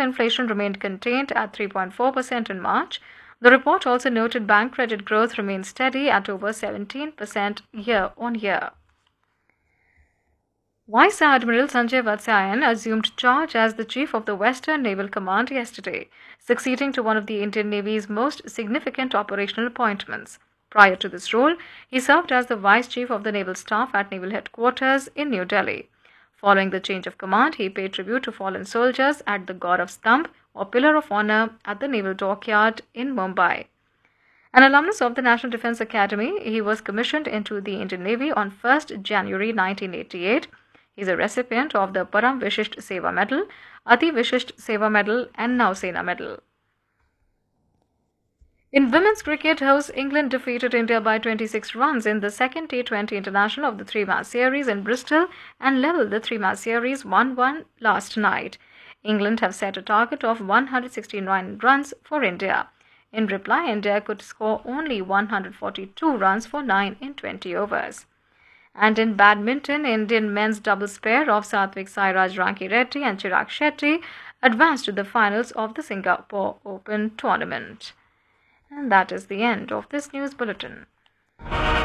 inflation remained contained at 3.4% in March. The report also noted bank credit growth remained steady at over 17% year-on-year. Vice Admiral Sanjay Vatsyayan assumed charge as the Chief of the Western Naval Command yesterday, succeeding to one of the Indian Navy's most significant operational appointments. Prior to this role, he served as the Vice Chief of the Naval Staff at Naval Headquarters in New Delhi. Following the change of command, he paid tribute to fallen soldiers at the Gaurav Stambh, or Pillar of Honor, at the Naval Dockyard in Mumbai. An alumnus of the National Defence Academy, he was commissioned into the Indian Navy on 1st January 1988. He is a recipient of the Param Vishisht Seva Medal, Ati Vishisht Seva Medal, and Nausena Medal. In women's cricket, hosts England defeated India by 26 runs in the second T20 International of the three-match series in Bristol and levelled the three-match series 1-1 last night. England have set a target of 169 runs for India. In reply, India could score only 142 runs for 9 in 20 overs. And in badminton, Indian men's doubles pair of Satvik Sairaj Ranki-Reddy and Chirag Shetty advanced to the finals of the Singapore Open tournament. And that is the end of this news bulletin.